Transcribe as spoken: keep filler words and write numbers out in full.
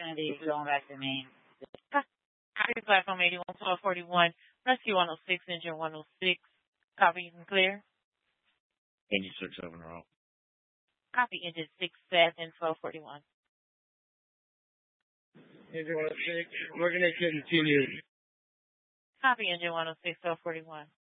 Xfinity going back to Maine. Copy platform eighty-one, twelve forty-one, rescue one oh six, engine one oh six. Copy, you can clear. Engine six seven row. Copy, engine six seven, twelve forty-one. Engine one oh six, we're going to continue. Copy, engine one oh six, twelve forty-one.